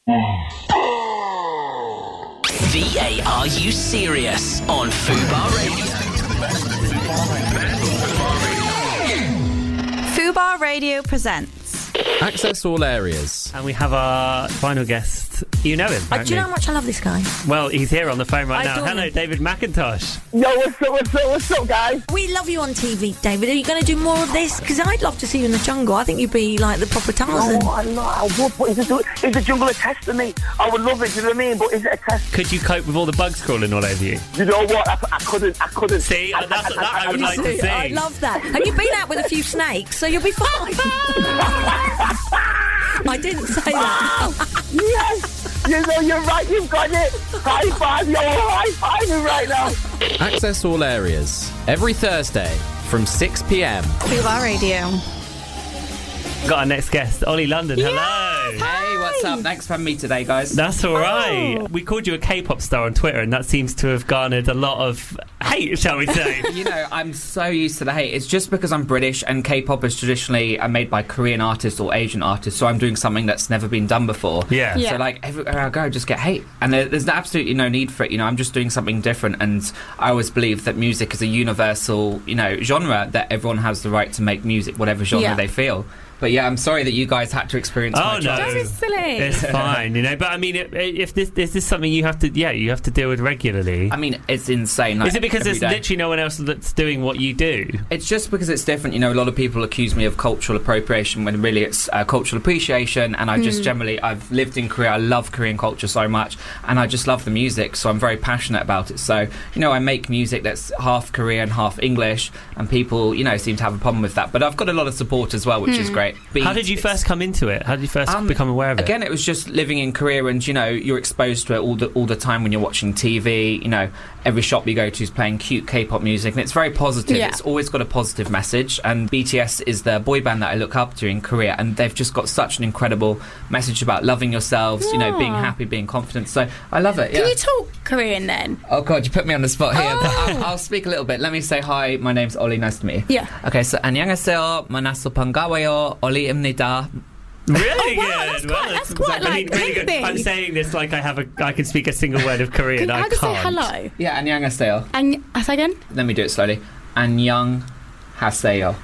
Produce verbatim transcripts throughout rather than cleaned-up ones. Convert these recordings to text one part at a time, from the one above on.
V A Are You Serious on Fubar Radio. Fubar Radio presents Access All Areas. And we have our final guest. You know him, uh, Do you know how much I love this guy? Well, he's here on the phone right I now. Hello, him. David McIntosh. Yo, what's up, what's up, what's up, guys? We love you on T V, David. Are you going to do more of this? Because I'd love to see you in the jungle. I think you'd be like the proper Tarzan. Oh, I know, I would, but is the, is the jungle a test to me? I would love it, you know what I mean? But is it a test? Could you cope with all the bugs crawling all over you? You know what? I, I couldn't, I couldn't. See, I, that's I, that I, I would You like to see, see. I love that. And you've been out with a few snakes, so you'll be fine. I didn't say that. Yes! You know, you're right, you've got it. High five, you're high fiving right now. Access All Areas. Every Thursday from six p.m. Fubar Radio. Got our next guest, Ollie London. Hello. Hey, what's up? Thanks for having me today, guys. That's all right. Oh. We called you a K-pop star on Twitter, and that seems to have garnered a lot of hate, shall we say? You know, I'm so used to the hate. It's just because I'm British, and K-pop is traditionally uh, made by Korean artists or Asian artists, so I'm doing something that's never been done before. Yeah. Yeah. So, like, everywhere I go, I just get hate. And there, there's absolutely no need for it. You know, I'm just doing something different, and I always believe that music is a universal, you know, genre, that everyone has the right to make music, whatever genre Yeah. they feel. But yeah, I'm sorry that you guys had to experience Oh my no, troubles. Don't be silly. It's fine, you know. But I mean, it, if this is this something you have to, yeah, you have to deal with regularly. I mean, it's insane. Like, Is it because every there's day. literally no one else that's doing what you do? It's just because it's different. You know, a lot of people accuse me of cultural appropriation when really it's uh, cultural appreciation. And I just generally, I've lived in Korea. I love Korean culture so much. And I just love the music. So I'm very passionate about it. So, you know, I make music that's half Korean, half English. And people, you know, seem to have a problem with that. But I've got a lot of support as well, which is great. But How did you it's- first come into it? How did you first Um, become aware of it? Again, it was just living in Korea, and you know, you're exposed to it all the all the time when you're watching T V. You know, every shop you go to is playing cute K-pop music, and it's very positive. Yeah. It's always got a positive message. And B T S is the boy band that I look up to in Korea, and they've just got such an incredible message about loving yourselves. You know, being Aw. happy, being confident. So I love it. Can Yeah. you talk Korean then? Oh God, you put me on the spot here. Oh. But I'll, I'll speak a little bit. Let me say hi. My name's Ollie. Nice to meet you. Yeah. Okay, so 안녕하세요. 만나서 반가워요. Olli입니다. Really wow, good. that's Well, quite- that's quite, I mean, like, really good. lengthy. I'm saying this like I have a, I can speak a single word of Korean. Can, I how do you say can't. hello? Yeah, 안녕하세요. And I say again? Let me do it slowly. 안녕하세요.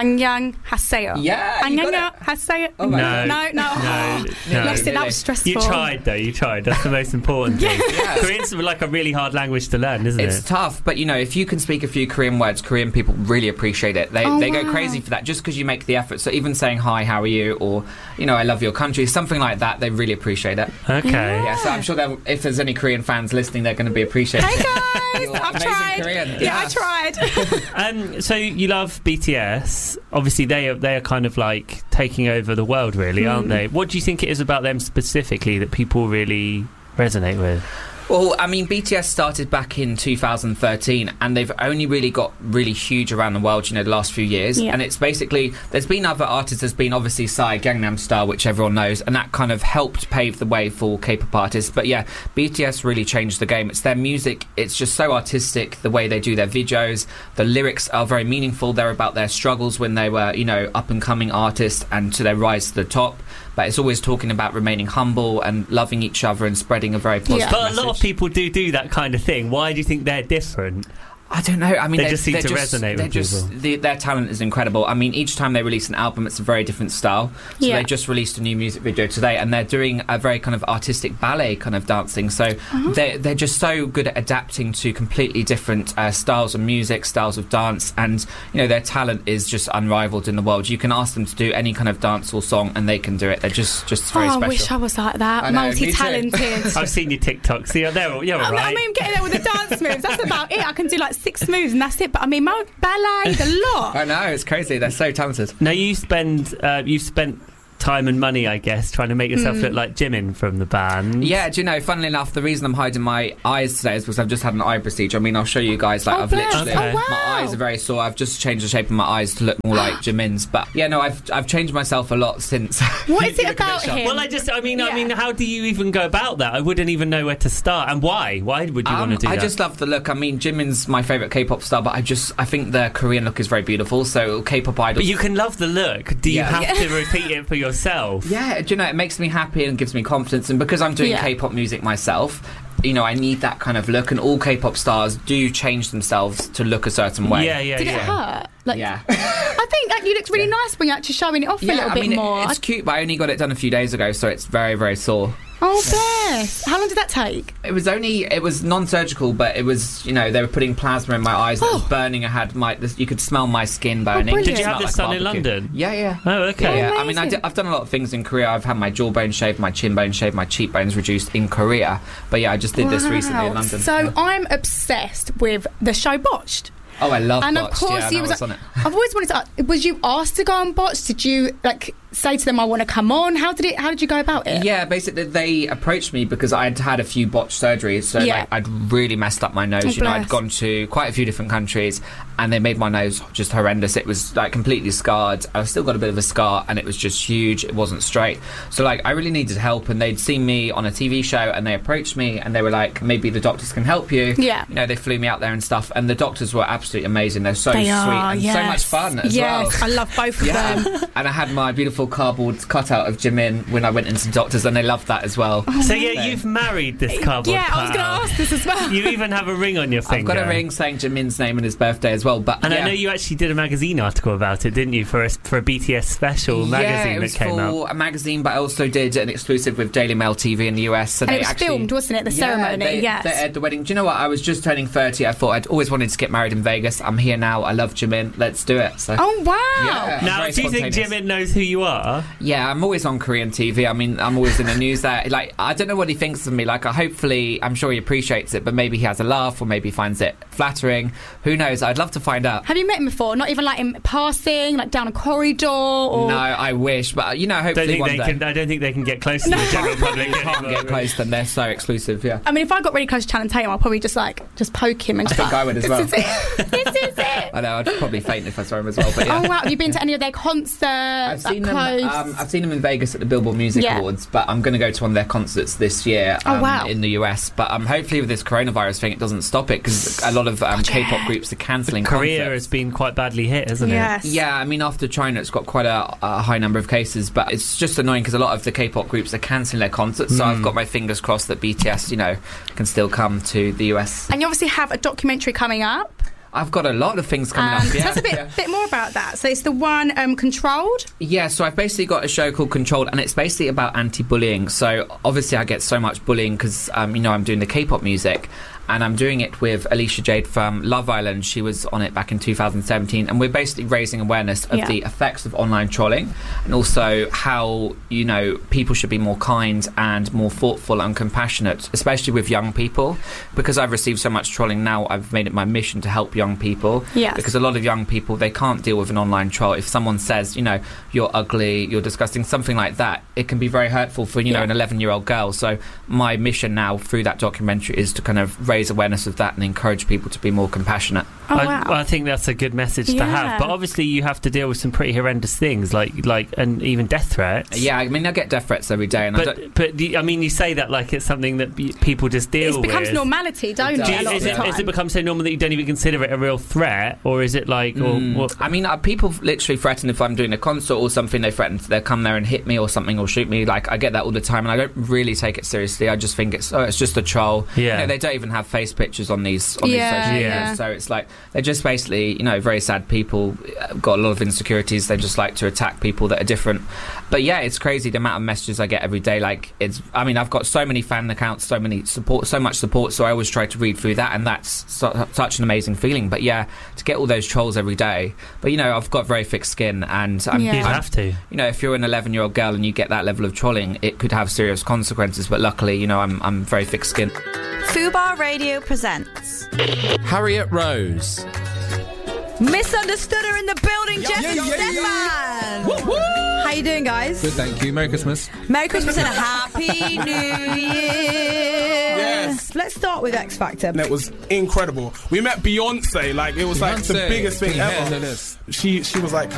안녕하세요. Yeah, you got it. 안녕하세요. Oh my No. no, no. No, no. Lost it. That really. was stressful. You tried though. You tried. That's the most important thing. Yeah. Korean's like a really hard language to learn, isn't It's it? tough, but you know, if you can speak a few Korean words, Korean people really appreciate it. They Oh, they go wow. crazy for that just because you make the effort. So even saying hi, how are you, or you know, I love your country, something like that, they really appreciate it. Okay. Yeah, so I'm sure that if there's any Korean fans listening, they're going to be appreciating Hey it. guys, You're I've amazing tried. Korean. Yeah, Yeah. I tried. Um, so you love B T S. Obviously, they are they are kind of like taking over the world, really, aren't they? What do you think it is about them specifically that people really resonate with? Well, I mean, B T S started back in two thousand thirteen, and they've only really got really huge around the world, you know, the last few years. Yeah. And it's basically, there's been other artists, there's been obviously Psy, Gangnam Style, which everyone knows, and that kind of helped pave the way for K-pop artists. But yeah, B T S really changed the game. It's their music, it's just so artistic, the way they do their videos. The lyrics are very meaningful. They're about their struggles when they were, you know, up-and-coming artists and to their rise to the top. But it's always talking about remaining humble and loving each other and spreading a very positive Yeah. But a message. lot of people do do that kind of thing. Why do you think they're different? I don't know. I mean, They they're- just seem they're to just, resonate they're with just, people. the, their talent is incredible. I mean, each time they release an album, it's a very different style. So Yeah. they just released a new music video today, and they're doing a very kind of artistic ballet kind of dancing. So Uh-huh. they're, they're just so good at adapting to completely different uh, styles of music, styles of dance, and you know their talent is just unrivaled in the world. You can ask them to do any kind of dance or song, and they can do it. They're just just very Oh, I special. wish I was like that. I know, me too. Multi-talented. I've seen your TikToks. You're, they're, you're all I mean, right. I mean, getting there with the dance moves, that's about it. I can do like six moves and that's it. But I mean, my ballet, a lot. I know, it's crazy. They're so talented. Now you spend uh, you've spent time and money, I guess, trying to make yourself look like Jimin from the band. Yeah, do you know, funnily enough, the reason I'm hiding my eyes today is because I've just had an eye procedure. I mean, I'll show you guys, like, Oh, I've bless. literally, Okay. Oh, wow. my eyes are very sore. I've just changed the shape of my eyes to look more like Jimin's. But, yeah, no, I've I've changed myself a lot since. What is You it look a bit about shocked. him? Well, I just, I mean, I Yeah. mean, how do you even go about that? I wouldn't even know where to start. And why? Why would you Um, want to do I that? just love the look. I mean, Jimin's my favourite K-pop star, but I just, I think the Korean look is very beautiful. So K-pop idols. But you can love the look. Do you Yeah. have to repeat it for your yourself. Yeah, do you know, it makes me happy and gives me confidence. And because I'm doing Yeah. K-pop music myself, you know, I need that kind of look. And all K-pop stars do change themselves to look a certain way. Yeah, yeah, Did yeah. it hurt? Like, Yeah. I think like, you looked really nice when you're actually showing it off a Yeah, little I bit mean, it- more. it's cute, but I only got it done a few days ago, so it's very, very sore. Oh, bless. How long did that take? It was only, it was non-surgical, but it was, you know, they were putting plasma in my eyes. It was Oh. burning. I had my, this, you could smell my skin burning. brilliant. Did you have Smelled this like done in barbecue. London? Yeah, yeah. Oh, okay. Yeah, Oh, yeah. I mean, I amazing. did, I've done a lot of things in Korea. I've had my jawbone shaved, my chin bone shaved, my cheekbones reduced in Korea. But yeah, I just did this recently in Wow. London. So Yeah. I'm obsessed with the show Botched. Oh, I love And Botched. of course, yeah, you no, was, I was on it. I've always wanted to ask, was you asked to go on Botched? Did you like say to them, I want to come on? How did it? How did you go about it? Yeah, basically they approached me because I'd had a few botched surgeries, so Yeah. like, I'd really messed up my nose. Oh, you know, I'd bless. gone to quite a few different countries, and they made my nose just horrendous. It was like completely scarred. I've still got a bit of a scar, and it was just huge. It wasn't straight. So like, I really needed help, and they'd seen me on a T V show, and they approached me, and they were like, maybe the doctors can help you. Yeah. You know, they flew me out there and stuff, and the doctors were absolutely amazing. They're so They sweet are, and so yes. much fun as yes, well. I love both of Yeah, them. and I had my beautiful cardboard cutout of Jimin when I went into doctors, and they loved that as well. So yeah, you've married this cardboard Yeah, I was going to cutout. ask this as well. You even have a ring on your finger. I've got a ring saying Jimin's name and his birthday as well. But And yeah. I know you actually did a magazine article about it, didn't you, for a, for a B T S special magazine yeah, it was that came for out? a magazine, but I also did an exclusive with Daily Mail T V in the U S. So And they it was actually, filmed, wasn't it? The Yeah, ceremony, they, yes. they aired the wedding. Do you know what? I was just turning thirty. I thought I'd always wanted to get married in Vegas. I'm here now. I love Jimin. Let's do it. So Oh, wow. Yeah. Now, very do you think spontaneous. Jimin knows who you are? Yeah, I'm always on Korean T V. I mean, I'm always in the news there. Like, I don't know what he thinks of me. Like, I hopefully, I'm sure he appreciates it, but maybe he has a laugh or maybe he finds it flattering. Who knows? I'd love to find out. Have you met him before? Not even like in passing, like down a corridor or... No, I wish, but you know, Don't hopefully think one they day. can, I don't think they can get close to the general public. You can't get close, then they're so exclusive. Yeah. I mean, if I got really close to Channing Tatum, I'll probably just like, just poke him and just think like, I would as this well. is it. This is it. I know, I'd probably faint if I saw him as well. But yeah. Oh, wow. Have you been to any of their concerts? I've like seen them. close? Um, I've seen them in Vegas at the Billboard Music Yeah. Awards, but I'm going to go to one of their concerts this year Oh, um, wow. in the U S. But um, hopefully, with this coronavirus thing, it doesn't stop it because a lot of um, K-pop groups are cancelling Korea concerts. has been quite badly hit, hasn't Yes. Yeah, I mean, after China, it's got quite a, a high number of cases, but it's just annoying because a lot of the K-pop groups are cancelling their concerts. So I've got my fingers crossed that B T S, you know, can still come to the U S. And you obviously have a documentary coming up. I've got a lot of things coming Um, up. Yeah, tell us a bit, yeah. bit more about that. So it's the one um, Controlled. Yeah, so I've basically got a show called Controlled, and it's basically about anti-bullying. So obviously I get so much bullying because, um, you know, I'm doing the K-pop music, and I'm doing it with Alicia Jade from Love Island. She was on it back in two thousand seventeen, and we're basically raising awareness of Yeah. the effects of online trolling, and also how, you know, people should be more kind and more thoughtful and compassionate, especially with young people. Because I've received so much trolling now, I've made it my mission to help young people. Yes. Because a lot of young people, they can't deal with an online troll. If someone says, you know, you're ugly, you're disgusting, something like that, it can be very hurtful for, you know, Yeah. an eleven-year-old girl. So my mission now through that documentary is to kind of raise awareness of that and encourage people to be more compassionate. Oh, I, wow. I think that's a good message to Yeah. have. But obviously, you have to deal with some pretty horrendous things, like like and even death threats. Yeah, I mean, I get death threats every day, and I don't... But but the- I mean, you say that like it's something that be- people just deal It becomes with. normality, don't It it? does. Do A you, lot is, of the it, time. has it become so normal that you don't even consider it a real threat, or is it like, or Mm. what? I mean, uh, people literally threaten if I'm doing a concert or something. They threaten they'll come there and hit me or something or shoot me. Like, I get that all the time, and I don't really take it seriously. I just think it's oh, it's just a troll. Yeah. You know, they don't even have face pictures on these on Yeah, these social yeah. medias, so it's like they're just basically, you know, very sad people. uh, Got a lot of insecurities. They just like to attack people that are different. But yeah, it's crazy the amount of messages I get every day. Like, it's. I mean, I've got so many fan accounts, so many support, so much support. So I always try to read through that, and that's su- such an amazing feeling. But yeah, to get all those trolls every day. But you know, I've got very thick skin, and I'm, Yeah. You'd I'm- have to. you know, if you're an eleven-year-old girl and you get that level of trolling, it could have serious consequences. But luckily, you know, I'm I'm very thick skinned. Fubar Radio presents Harriet Rose. Misunderstood Her in the building, Jeff yeah, and yeah, Stefan. How you doing, guys? Good, thank you. Merry Christmas. Merry Christmas and a Happy New Year. Yes. Let's start with X Factor. And it was incredible. We met Beyonce, like it was like the Beyonce. biggest thing Yeah, ever. it is. She she was like,